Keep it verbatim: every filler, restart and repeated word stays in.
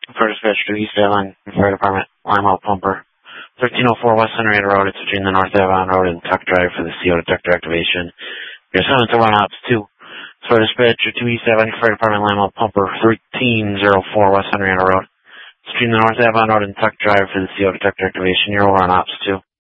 For dispatch to East Avon Fire Department, Limehouse Pumper. thirteen oh four West Henrietta Road, it's between the North Avon Road and Tuck Drive for the C O detector activation. Your seven to one ops two. For dispatcher to East Avon Fire Department, Limehouse Pumper, thirteen oh four West Henrietta Road. It's between the North Avon Road and Tuck Drive for the C O detector activation. You're over on ops two.